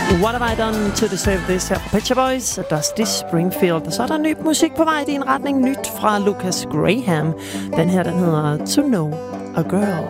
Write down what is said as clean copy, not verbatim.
What Have I Done to Deserve This her fra Pet Shop Boys og Dusty Springfield. Og så er der ny musik på vej i en retning, nyt fra Lucas Graham. Den her, den hedder To Know a Girl.